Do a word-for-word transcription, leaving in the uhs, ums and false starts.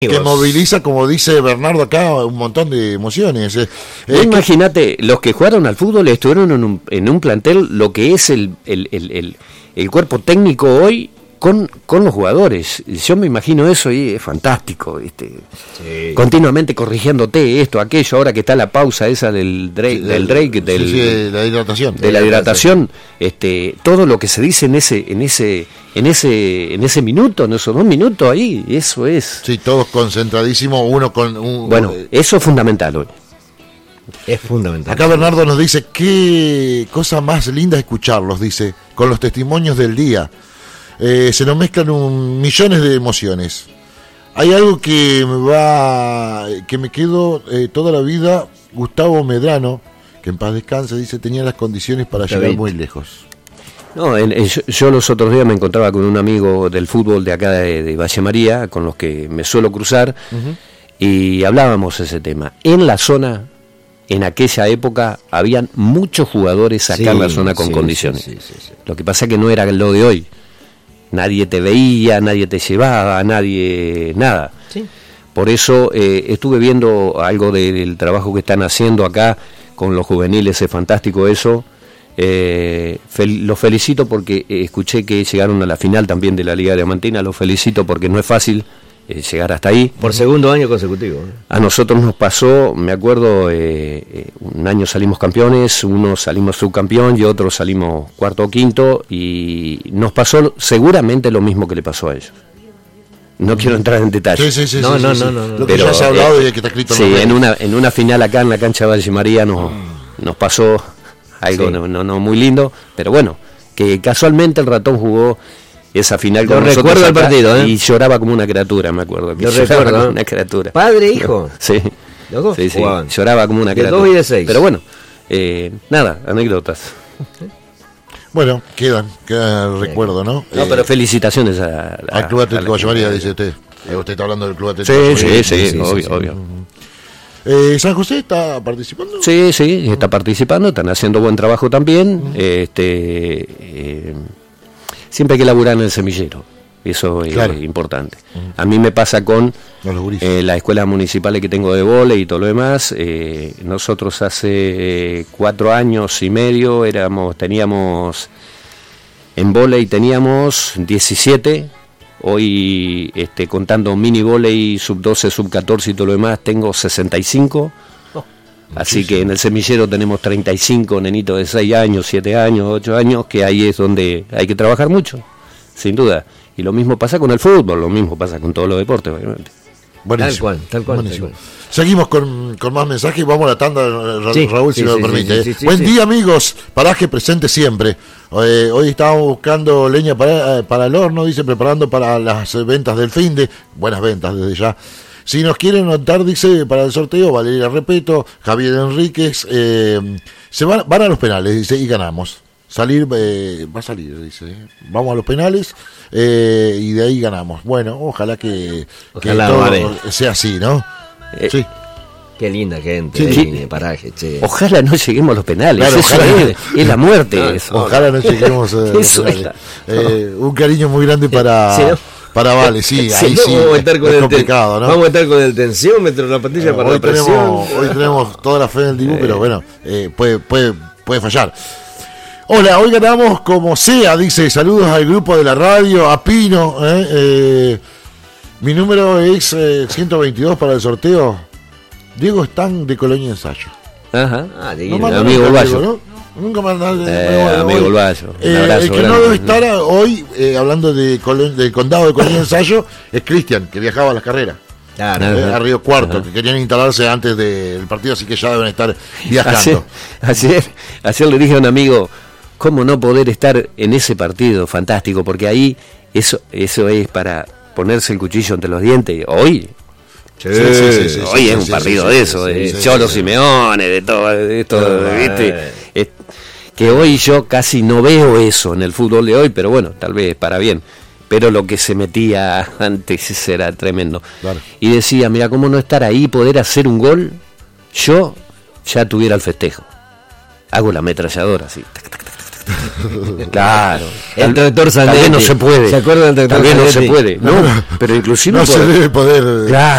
que moviliza, como dice Bernardo acá, un montón de emociones. Eh, eh, Imagínate, que... los que jugaron al fútbol estuvieron en un, en un plantel, lo que es el, el, el, el, el cuerpo técnico hoy con, con los jugadores. Yo me imagino eso y es fantástico, ¿viste? Sí. Continuamente corrigiéndote esto, aquello, ahora que está la pausa esa del Drake, sí, del, Drake del, sí, sí, la hidratación. De la hidratación, este, todo lo que se dice en ese, en ese, en ese, en ese minuto, en esos dos minutos ahí, eso es. Sí, todos concentradísimos, uno con un. Bueno, eso es fundamental hoy. Es fundamental. Acá Bernardo nos dice, qué cosa más linda escucharlos, dice, con los testimonios del día. Eh, se nos mezclan un, millones de emociones. Hay algo que me va, que me quedo eh, toda la vida. Gustavo Medrano, que en paz descanse, dice, tenía las condiciones para Está llegar bien. muy lejos. No, en, en, yo, yo los otros días me encontraba con un amigo del fútbol de acá de, de Valle María, con los que me suelo cruzar, uh-huh. y hablábamos ese tema. En la zona, en aquella época, habían muchos jugadores acá sí, en la zona con sí, condiciones. Sí, sí, sí, sí. Lo que pasa es que no era lo de hoy. Nadie te veía, nadie te llevaba, nadie, nada. Sí. Por eso eh, estuve viendo algo de, del trabajo que están haciendo acá con los juveniles, es fantástico eso. Eh, fel, los felicito porque eh, escuché que llegaron a la final también de la Liga Diamantina, los felicito porque no es fácil eh, llegar hasta ahí. Por segundo año consecutivo. ¿eh? A nosotros nos pasó, me acuerdo, eh, eh, un año salimos campeones, uno salimos subcampeón y otro salimos cuarto o quinto, y nos pasó seguramente lo mismo que le pasó a ellos. No quiero entrar en detalles. Sí, sí, sí. No, sí, no, sí, no, sí. no, no. Lo que Pero, ya se ha hablado eh, y que está escrito en sí, la en una, en una final acá en la cancha de Valle María nos, nos pasó algo sí. no, no, no muy lindo, pero bueno, que casualmente el ratón jugó esa final con nosotros. Recuerdo el partido, ¿eh? Y lloraba como una criatura, me acuerdo. Que Lo lloraba recuerdo. como una criatura. ¿Padre e hijo? Sí. ¿Los dos? Sí, sí. Lloraba como una de criatura. dos y de seis. Pero bueno, eh, nada, anécdotas. Bueno, quedan, queda el recuerdo, ¿no? No, eh, pero felicitaciones a, a al Club Atlético Valle María, dice usted. Eh, usted está hablando del Club Atlético sí, Valle María. Sí, sí, sí, sí, obvio, sí. obvio. Eh, ¿San José está participando? Sí, sí, está participando, están haciendo buen trabajo también. Uh-huh. Este, eh, siempre hay que laburar en el semillero, eso es claro. importante. Uh-huh. A mí me pasa con eh, las escuelas municipales que tengo de vóley y todo lo demás. Eh, nosotros hace cuatro años y medio éramos, teníamos en vóley teníamos diecisiete. Hoy, este, contando mini volei, sub doce, sub catorce y todo lo demás, tengo sesenta y cinco. Oh, así muchísimo. Que en el semillero tenemos treinta y cinco nenitos de seis años, siete años, ocho años, que ahí es donde hay que trabajar mucho, sin duda. Y lo mismo pasa con el fútbol, lo mismo pasa con todos los deportes, obviamente. Buenísimo. Tal cual, tal cual. Tal cual. Seguimos con, con más mensajes, vamos a la tanda, Ra- sí, Raúl, sí, si sí, me sí, lo permite. sí, sí, sí, Buen sí. día, amigos, paraje presente siempre. Eh, hoy estábamos buscando leña para, para el horno, dice, preparando para las ventas del fin de, buenas ventas desde ya. Si nos quieren notar, dice, para el sorteo, Valeria Repeto, Javier Enríquez, eh, se van, van a los penales, dice, y ganamos. Salir, eh, va a salir, dice, vamos a los penales eh, y de ahí ganamos. Bueno, ojalá que, ojalá, que todo vale. sea así, ¿no? Eh, sí. Qué linda gente, sí. de paraje, che. Ojalá no lleguemos a los penales, claro, eso ojalá, es, es la muerte. No, eso. Ojalá no lleguemos a los penales. Eh, un cariño muy grande para... Sí, ¿no? Para Vale, sí, sí ahí no, sí, vamos a estar con es el complicado, ten, ¿no? Vamos a estar con el tensiómetro, la pastilla eh, para hoy la presión. Tenemos, hoy tenemos toda la fe en el Dibu, eh. pero bueno, eh, puede, puede, puede fallar. Hola, hoy ganamos como sea, dice, saludos al grupo de la radio, a Pino, eh, eh, mi número es eh, ciento veintidós para el sorteo, Diego Stan de Colonia Ensayo. Ajá, ah, no no amigo Uruguayo. ¿no? Nunca más nada. Eh, amigo Uruguayo. Eh, el que grande. No debe estar hoy, eh, hablando de Col- del condado de Colonia Ensayo, es Cristian, que viajaba a las carreras. Claro, eh, a Río Cuarto, ajá. que querían instalarse antes del partido, así que ya deben estar viajando. Ayer, ayer, ayer le dije a un amigo, ¿cómo no poder estar en ese partido? Fantástico, porque ahí eso, eso es para ponerse el cuchillo entre los dientes. Hoy... Sí, sí, sí, sí, hoy sí, es un sí, partido sí, de eso, sí, de sí, Cholo sí, Simeone, de todo, de esto, no, ¿viste? Es, que hoy yo casi no veo eso en el fútbol de hoy, pero bueno, tal vez para bien. Pero lo que se metía antes era tremendo. Claro. Y decía, mira, cómo no estar ahí, poder hacer un gol, yo ya tuviera el festejo. Hago la ametralladora así. Tac, tac, tac, tac, Claro. El tractor Zanetti. Tal vez no se puede. ¿Se acuerdan del tractor Tal vez no se Zanetti? puede. No, pero inclusive... No por... se debe poder... Claro.